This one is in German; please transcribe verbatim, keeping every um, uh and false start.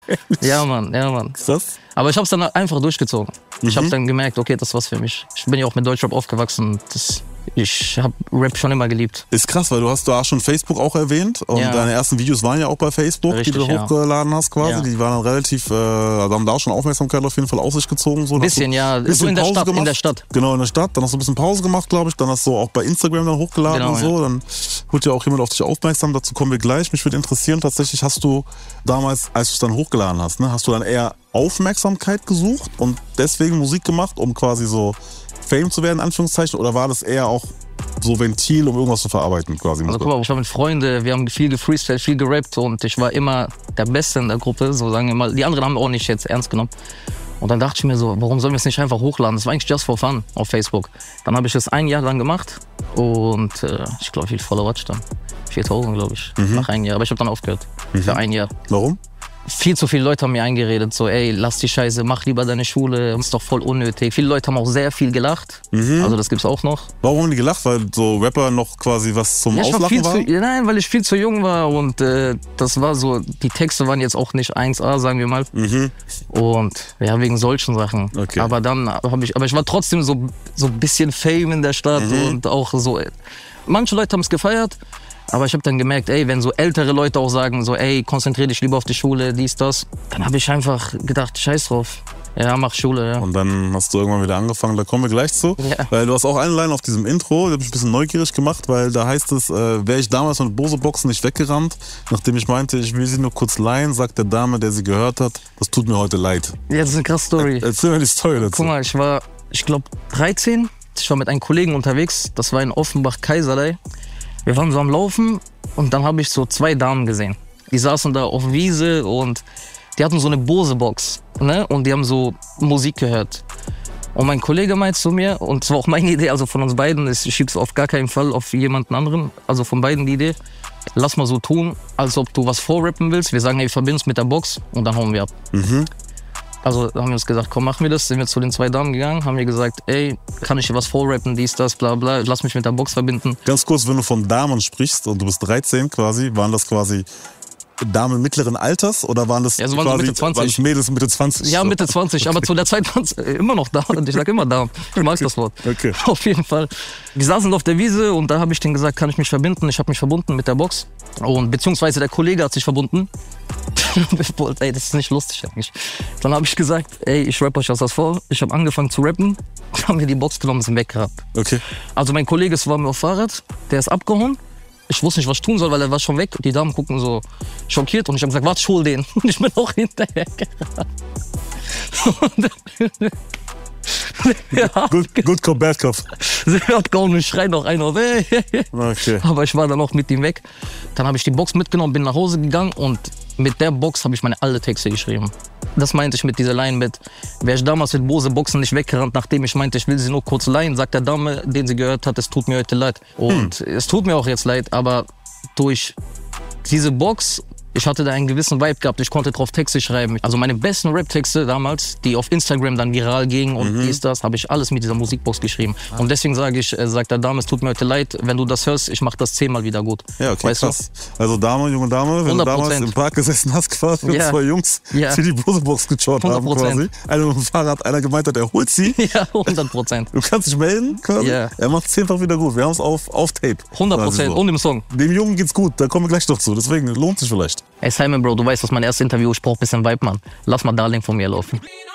Ja, Mann, ja, Mann. Krass. Aber ich hab's dann einfach durchgezogen. Mhm. Ich hab dann gemerkt, okay, das ist was für mich. Ich bin ja auch mit Deutschrap aufgewachsen. Das, ich hab Rap schon immer geliebt. Ist krass, weil du hast da schon Facebook auch erwähnt und Ja. deine ersten Videos waren ja auch bei Facebook, Richtig, die du ja. hochgeladen hast quasi. Ja. Die waren dann relativ, äh, also haben da auch schon Aufmerksamkeit auf jeden Fall auf sich gezogen. So, Ein bisschen, ja. Bisschen So in der Pause Stadt, gemacht. in der Stadt. Genau, in der Stadt. Dann hast du ein bisschen Pause gemacht, glaube ich. Dann hast du auch bei Instagram dann hochgeladen Genau, und so. Dann wird ja auch jemand auf dich aufmerksam. Dazu kommen wir gleich. Mich würde interessieren, tatsächlich hast du damals, als du es dann hochgeladen hast, ne, hast du dann eher Aufmerksamkeit gesucht und deswegen Musik gemacht, um quasi so Fame zu werden, in Anführungszeichen? Oder war das eher auch so Ventil, um irgendwas zu verarbeiten quasi? Also guck mal, ich war mit Freunden, wir haben viel gefreestylt, viel gerappt und ich war immer der Beste in der Gruppe, so sagen wir mal. Die anderen haben auch nicht jetzt ernst genommen. Und dann dachte ich mir so, warum sollen wir es nicht einfach hochladen? Das war eigentlich just for fun auf Facebook. Dann habe ich es ein Jahr lang gemacht und äh, ich glaube, wie viele Follower hatte ich dann? viertausend, glaube ich, mhm. nach einem Jahr. Aber ich habe dann aufgehört, mhm. für ein Jahr. Warum? Viel zu viele Leute haben mir eingeredet, so ey, lass die Scheiße, mach lieber deine Schule, ist doch voll unnötig. Viele Leute haben auch sehr viel gelacht, mhm. also das gibt's auch noch. Warum haben die gelacht? Weil so Rapper noch quasi was zum ja, ich Auslachen war? waren? Zu, nein, weil ich viel zu jung war und äh, das war so, die Texte waren jetzt auch nicht eins A, sagen wir mal. Mhm. Und ja, wegen solchen Sachen. Okay. Aber dann habe ich, aber ich war trotzdem so, so ein bisschen Fame in der Stadt mhm. und auch so, manche Leute haben es gefeiert. Aber ich habe dann gemerkt, ey, wenn so ältere Leute auch sagen, so, ey, konzentrier dich lieber auf die Schule, dies, das, dann habe ich einfach gedacht, scheiß drauf. Ja, mach Schule, ja. Und dann hast du irgendwann wieder angefangen, da kommen wir gleich zu. Ja. Weil du hast auch eine Line auf diesem Intro, die hat mich ein bisschen neugierig gemacht, weil da heißt es, äh, wäre ich damals mit Bose-Boxen nicht weggerannt, nachdem ich meinte, ich will sie nur kurz leihen, sagt der Dame, der sie gehört hat, das tut mir heute leid. Ja, das ist eine krasse Story. Er, erzähl mir die Story dazu. Guck mal, ich war, ich glaube, dreizehn. Ich war mit einem Kollegen unterwegs, das war in Offenbach-Kaiserlei. Wir waren so am Laufen und dann habe ich so zwei Damen gesehen. Die saßen da auf Wiese und die hatten so eine Bose-Box, ne? Und die haben so Musik gehört. Und mein Kollege meint zu mir, und es war auch meine Idee, also von uns beiden, ich schieb's auf gar keinen Fall auf jemanden anderen, also von beiden die Idee, lass mal so tun, als ob du was vorrappen willst. Wir sagen, hey, wir verbinden es mit der Box und dann hauen wir ab. Mhm. Also haben wir uns gesagt, komm, machen wir das. Sind wir zu den zwei Damen gegangen, haben wir gesagt, ey, kann ich hier was vorrappen, dies, das, bla bla, lass mich mit der Box verbinden. Ganz kurz, wenn du von Damen sprichst und du bist dreizehn quasi, waren das quasi Damen mittleren Alters oder waren das, ja, so waren quasi, so Mitte zwanzig. Waren das Mädels Mitte zwanzig? Ja, Mitte zwanzig, okay. Aber zu der Zeit waren es immer noch Damen und ich sag immer Damen. Ich mag das Wort. Okay. Auf jeden Fall. Wir saßen auf der Wiese und da habe ich denen gesagt, kann ich mich verbinden? Ich habe mich verbunden mit der Box und beziehungsweise der Kollege hat sich verbunden. Ey, das ist nicht lustig eigentlich. Dann habe ich gesagt, ey, ich rappe euch was vor. Ich habe angefangen zu rappen, haben wir die Box genommen und sind weggerannt. Okay. Also mein Kollege war mit dem Fahrrad, der ist abgehauen. Ich wusste nicht, was ich tun soll, weil er war schon weg. Die Damen gucken so schockiert und ich habe gesagt, warte, ich hol den. Und ich bin auch hinterher gerannt. Ja, good, good Cop, Bad Cop. Sie hat gehauen und schreit noch einer. Okay. Aber ich war dann auch mit ihm weg. Dann habe ich die Box mitgenommen, bin nach Hause gegangen und mit der Box habe ich meine alle Texte geschrieben. Das meinte ich mit dieser Line mit, wäre ich damals mit Bose-Boxen nicht weggerannt, nachdem ich meinte, ich will sie nur kurz leihen, sagt der Dame, den sie gehört hat, es tut mir heute leid. Und hm. es tut mir auch jetzt leid, aber durch diese Box, ich hatte da einen gewissen Vibe gehabt, ich konnte drauf Texte schreiben. Also meine besten Rap-Texte damals, die auf Instagram dann viral gingen und mhm. dies, das, habe ich alles mit dieser Musikbox geschrieben. Ah. Und deswegen sage ich, äh, sagt der Dame, es tut mir heute leid, wenn du das hörst, ich mache das zehnmal wieder gut. Ja, okay, weißt krass. Du? Also Dame, junge Dame, wenn hundert Prozent. Du damals im Park gesessen hast quasi und ja. zwei Jungs, ja. die die Bose-Box geschaut haben quasi. Einer mit dem Fahrrad, einer gemeint hat, er holt sie. Ja, hundert Prozent. Du kannst dich melden quasi. Ja. Er macht es zehnfach wieder gut. Wir haben es auf, auf Tape. hundert Prozent so. Und im Song. Dem Jungen geht's gut, da kommen wir gleich noch zu. Deswegen lohnt sich vielleicht. Ey Simon, Bro, du weißt, was mein erstes Interview, ich brauch ein bisschen Vibe, Mann. Lass mal Darling von mir laufen.